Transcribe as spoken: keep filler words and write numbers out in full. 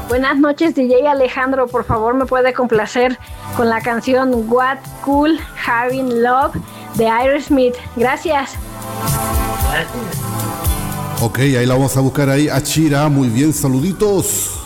Buenas noches, D J Alejandro. Por favor, me puede complacer con la canción What Cool Having Love de Aerosmith. Gracias. Ok, ahí la vamos a buscar ahí. Achira, muy bien, saluditos.